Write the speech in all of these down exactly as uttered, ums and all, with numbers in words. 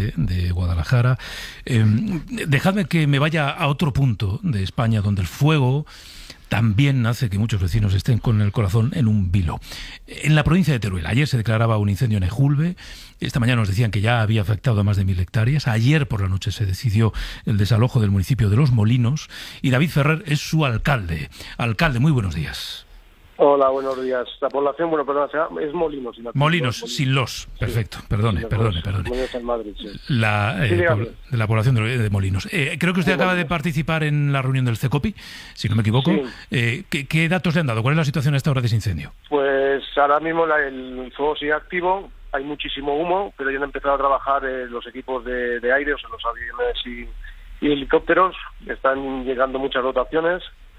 alcalde de Guadalajara. Eh, dejadme que me vaya a otro punto de España donde el fuego también hace que muchos vecinos estén con el corazón en un vilo. En la provincia de Teruel, ayer se declaraba un incendio en Ejulbe. Esta mañana nos decían que ya había afectado a más de mil hectáreas. Ayer por la noche se decidió el desalojo del municipio de Los Molinos y David Ferrer es su alcalde. Alcalde, muy buenos días. Hola, buenos días. La población, bueno, perdón, es Molinos. Sin Molinos, los, sin los. Perfecto, sí. perdone, sí, perdone, perdone. Molinos en Madrid, sí. La, eh, sí, po de la población de, de Molinos. Eh, creo que usted sí, acaba de participar en la reunión del CECOPI, si no me equivoco. Sí. Eh, ¿qué, ¿Qué datos le han dado? ¿Cuál es la situación a esta hora de ese incendio? Pues ahora mismo la, el fuego sigue activo, hay muchísimo humo, pero ya han empezado a trabajar eh, los equipos de, de aire, o sea, los aviones y, y helicópteros. Están llegando muchas dotaciones.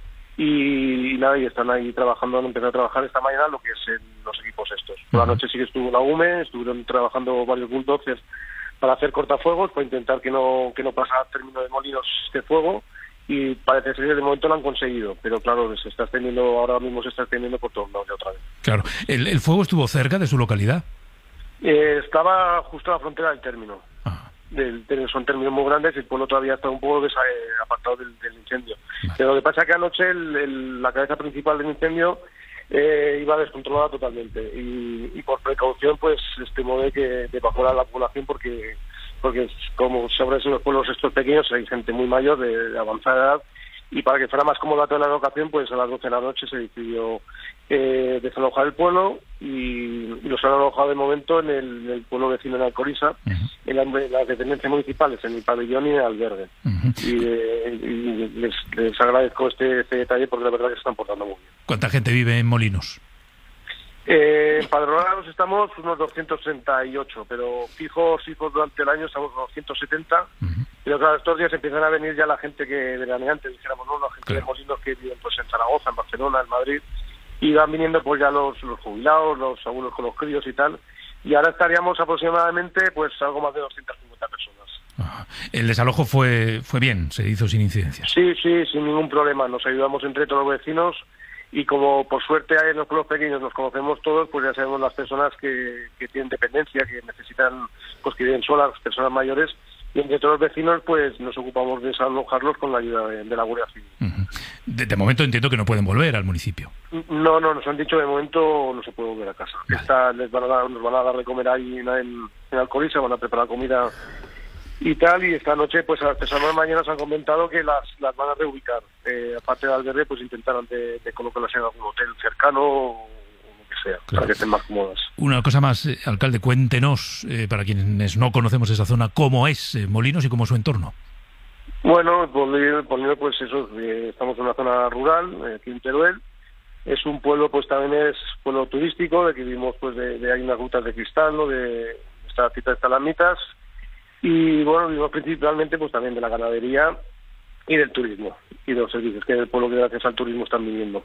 Y, y nada, y están ahí trabajando, han empezado a trabajar esta mañana lo que es en los equipos estos. Por la noche sí que estuvo la U M E, estuvieron trabajando varios bulldozers para hacer cortafuegos, para intentar que no que no pasara al término de Molinos este fuego, y parece ser que de momento lo han conseguido, pero claro, se está extendiendo, ahora mismo se está extendiendo por todos lados de otra vez. Claro, ¿el, el fuego estuvo cerca de su localidad? Eh, estaba justo a la frontera del término. Ah. Del, son términos muy grandes y el pueblo todavía está un poco des, eh, apartado del, del incendio. Vale. Pero lo que pasa es que anoche el, el, la cabeza principal del incendio eh, iba descontrolada totalmente y, y por precaución pues estimó de que de evacuar a la población porque porque como sobre los pueblos estos pequeños hay gente muy mayor de, de avanzada edad, y para que fuera más cómoda toda la locación, pues a las doce de la noche se decidió eh, desalojar el pueblo y, y los han alojado de momento en el, en el pueblo vecino de Alcoriza, uh-huh. en, la, en las dependencias municipales, en el pabellón y en el albergue. Uh-huh. Y, eh, y les, les agradezco este, este detalle porque la verdad que se están portando muy bien. ¿Cuánta gente vive en Molinos? Eh, empadronados estamos unos doscientos sesenta y ocho, pero fijos, fijos durante el año estamos unos ciento setenta. Uh-huh. Pero claro, estos días empiezan a venir ya la gente que veraneante, dijéramos, ¿no? La gente claro. de Molinos que viven pues en Zaragoza, en Barcelona, en Madrid, y van viniendo pues ya los, los jubilados, los abuelos con los críos y tal, y ahora estaríamos aproximadamente pues algo más de doscientas cincuenta personas. Ajá. El desalojo fue fue bien, se hizo sin incidencias. Sí, sí, sin ningún problema, nos ayudamos entre todos los vecinos. Y como por suerte en los pueblos pequeños nos conocemos todos, pues ya sabemos las personas que, que tienen dependencia, que necesitan, pues que viven solas, las personas mayores, y entre todos los vecinos pues nos ocupamos de desalojarlos con la ayuda de, de la Guardia Civil. Uh-huh. de, de momento entiendo que no pueden volver al municipio. No, no, nos han dicho de momento no se puede volver a casa. Vale. Está, les van a dar, nos van a dar de comer ahí en, en Alcoriza, van a preparar comida y tal, y esta noche pues a las personas mañana se han comentado que las las van a reubicar, eh, aparte del albergue pues intentarán de, de colocarlas en algún hotel cercano o lo que sea, claro, para que estén más cómodas. Una cosa más, eh, alcalde, cuéntenos, eh, para quienes no conocemos esa zona, cómo es eh, Molinos y cómo es su entorno. Bueno, Molinos pues eso, eh, estamos en una zona rural, eh, aquí en Teruel. Es un pueblo, pues también es pueblo turístico, de que vivimos pues de, de hay unas rutas de cristal, ¿no? De esta cita de estalamitas. Y bueno, vivimos principalmente pues también de la ganadería y del turismo y de los servicios que el pueblo que gracias al turismo están viviendo.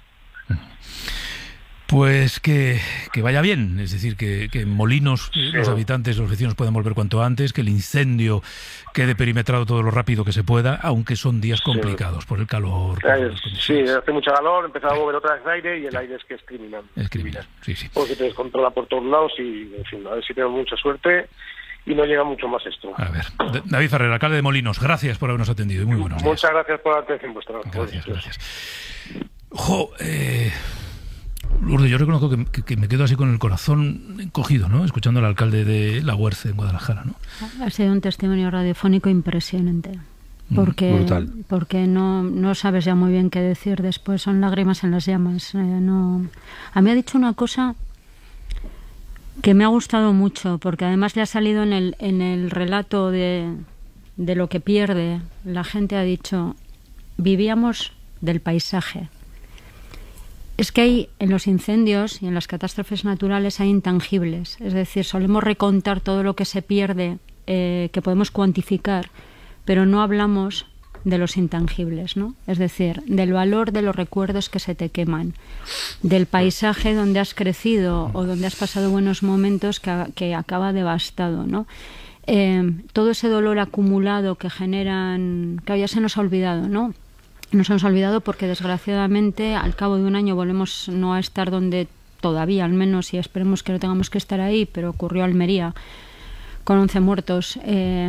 Pues que, que vaya bien, es decir, que, que en Molinos sí. los habitantes, los vecinos puedan volver cuanto antes, que el incendio quede perimetrado todo lo rápido que se pueda, aunque son días complicados sí. por el calor. Por eh, sí, hace mucho calor, empezaba a mover otra vez aire y el aire es que es criminal. Es criminal, sí, sí. Porque te descontrola por todos lados y, en fin, a ver si tenemos mucha suerte y no llega mucho más esto. A ver, David Ferrer, alcalde de Molinos, gracias por habernos atendido y muy buenos días. Muchas gracias por la atención vuestra. Gracias, gracias. Jo, eh, Lourdes, yo reconozco que, que, que me quedo así con el corazón encogido, ¿no? Escuchando al alcalde de La Huerce en Guadalajara, ¿no? Ha sido un testimonio radiofónico impresionante. Porque, Brutal. porque no, no sabes ya muy bien qué decir después, son lágrimas en las llamas. Eh, no. A mí ha dicho una cosa que me ha gustado mucho, porque además le ha salido en el, en el relato de, de lo que pierde. La gente ha dicho, vivíamos del paisaje. Es que hay, en los incendios y en las catástrofes naturales hay intangibles, es decir, solemos recontar todo lo que se pierde, eh, que podemos cuantificar, pero no hablamos de los intangibles, ¿no? Es decir, del valor de los recuerdos que se te queman, del paisaje donde has crecido o donde has pasado buenos momentos que, que acaba devastado, ¿no? Eh, todo ese dolor acumulado que generan, que ya se nos ha olvidado, ¿no? Nos hemos olvidado porque desgraciadamente al cabo de un año volvemos no a estar donde todavía, al menos, y esperemos que no tengamos que estar ahí, pero ocurrió Almería con once muertos. Eh,